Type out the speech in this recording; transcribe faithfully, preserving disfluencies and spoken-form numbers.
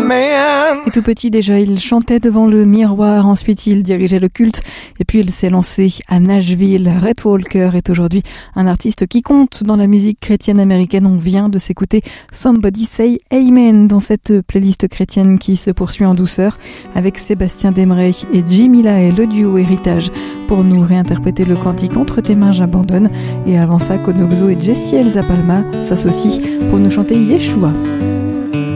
Amen. Et tout petit déjà, il chantait devant le miroir, ensuite il dirigeait le culte et puis il s'est lancé à Nashville. Rhett Walker est aujourd'hui un artiste qui compte dans la musique chrétienne américaine. On vient de s'écouter Somebody Say Amen dans cette playlist chrétienne qui se poursuit en douceur avec Sébastien Demrey et Jimmy La et le duo Héritage pour nous réinterpréter le cantique Entre tes mains j'abandonne. Et avant ça, Konoxo et Jessie Elsa Palma s'associent pour nous chanter Yeshua.